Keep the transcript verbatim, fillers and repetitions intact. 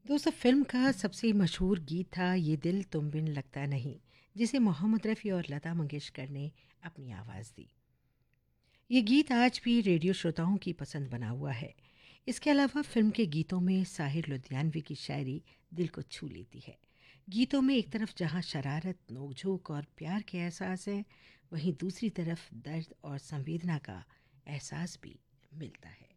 दोस्तों, फ़िल्म का सबसे मशहूर गीत था ये दिल तुम बिन लगता नहीं, जिसे मोहम्मद रफ़ी और लता मंगेशकर ने अपनी आवाज़ दी। ये गीत आज भी रेडियो श्रोताओं की पसंद बना हुआ है। इसके अलावा फ़िल्म के गीतों में साहिर लुधियानवी की शायरी दिल को छू लेती है। गीतों में एक तरफ जहाँ शरारत, नोक-झोंक और प्यार के एहसास हैं, वहीं दूसरी तरफ दर्द और संवेदना का एहसास भी मिलता है।